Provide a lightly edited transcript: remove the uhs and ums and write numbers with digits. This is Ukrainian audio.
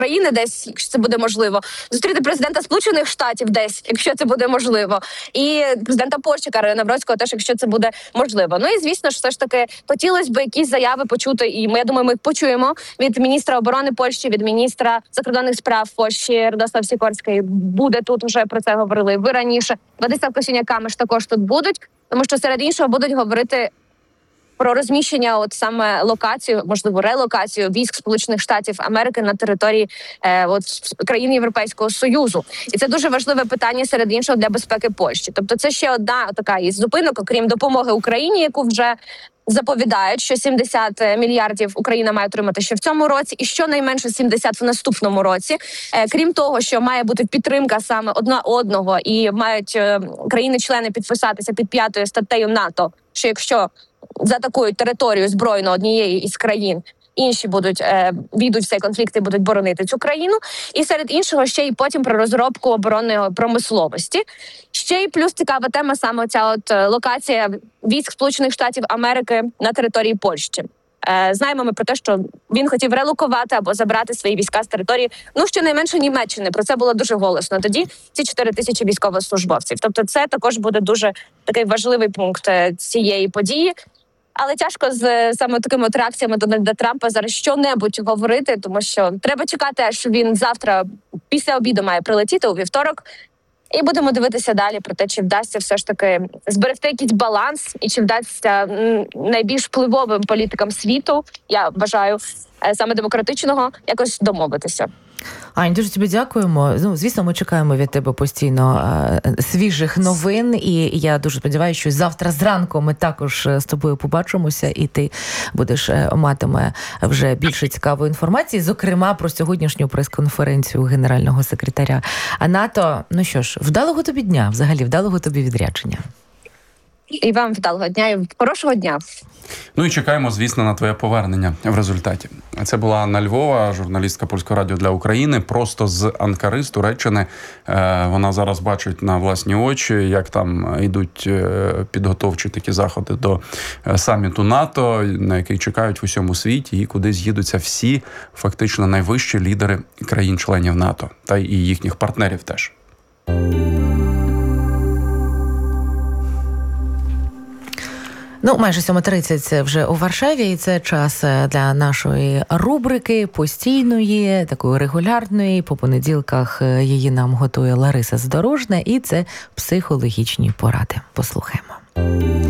України десь, якщо це буде можливо, зустріти президента Сполучених Штатів десь, якщо це буде можливо, і президента Польщі Кароля Навроцького теж, якщо це буде можливо. Ну і звісно ж, все ж таки хотілося б якісь заяви почути, і я думаю, ми їх почуємо від міністра оборони Польщі, від міністра закордонних справ Польщі Радослав Сікорський. Буде тут, вже про це говорили ви раніше. Владислав Косiniak-Kamysz також тут будуть, тому що серед іншого будуть говорити про розміщення, от саме локацію, можливо, релокацію військ Сполучених Штатів Америки на території країн Європейського Союзу. І це дуже важливе питання, серед іншого, для безпеки Польщі. Тобто це ще одна така із зупинок, окрім допомоги Україні, яку вже заповідають, що 70 мільярдів Україна має отримати ще в цьому році, і щонайменше 70 в наступному році. Крім того, що має бути підтримка саме одна одного, і мають країни-члени підписатися під 5 статтею НАТО, що якщо заатакують територію збройно однієї із країн, інші війдуть в цей конфлікт і будуть боронити цю країну. І серед іншого ще й потім про розробку оборонної промисловості. Ще й плюс цікава тема саме ця локація військ Сполучених Штатів Америки на території Польщі. Знаємо ми про те, що він хотів релокувати або забрати свої війська з території, щонайменше Німеччини. Про це було дуже голосно тоді, ці 4 тисячі військовослужбовців. Тобто це також буде дуже такий важливий пункт цієї події. Але тяжко з саме такими реакціями Дональда Трампа зараз що-небудь говорити, тому що треба чекати, аж він завтра після обіду має прилетіти у вівторок. І будемо дивитися далі про те, чи вдасться все ж таки зберегти якийсь баланс і чи вдасться найбільш впливовим політикам світу, я вважаю, саме демократичного, якось домовитися. Ань, дуже тобі дякуємо. Звісно, ми чекаємо від тебе постійно свіжих новин, і я дуже сподіваюся, що завтра зранку ми також з тобою побачимося, і ти матиме вже більше цікавої інформації, зокрема про сьогоднішню прес-конференцію генерального секретаря НАТО. Ну що ж, вдалого тобі дня, взагалі вдалого тобі відрядження. І вам вдалого дня, і хорошого дня. Ну і чекаємо, звісно, на твоє повернення в результаті. Це була Анна Львова, журналістка Польського радіо для України, просто з Анкари, з Туреччини. Вона зараз бачить на власні очі, як там йдуть підготовчі такі заходи до саміту НАТО, на який чекають в усьому світі, і куди з'їдуться всі, фактично, найвищі лідери країн-членів НАТО, та і їхніх партнерів теж. Майже 7:30 вже у Варшаві, і це час для нашої рубрики постійної, такої регулярної. По понеділках її нам готує Лариса Задорожна, і це психологічні поради. Послухаємо.